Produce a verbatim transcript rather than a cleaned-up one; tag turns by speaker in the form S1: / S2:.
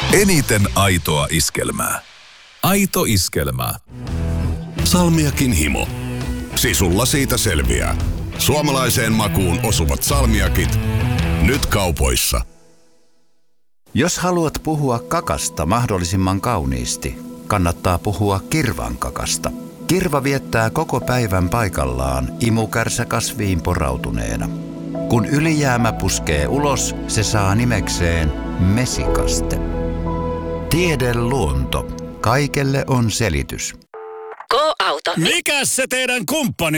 S1: Eniten aitoa iskelmää. Aito iskelmää.
S2: Salmiakin himo. Sisulla siitä selviää. Suomalaiseen makuun osuvat salmiakit. Nyt kaupoissa.
S3: Jos haluat puhua kakasta mahdollisimman kauniisti, kannattaa puhua kirvan kakasta. Kirva viettää koko päivän paikallaan imukärsä kasviin porautuneena. Kun ylijäämä puskee ulos, se saa nimekseen mesikaste. Tiede luonto. Kaikelle on selitys.
S4: Go-auto.
S5: Mikäs se teidän kumppani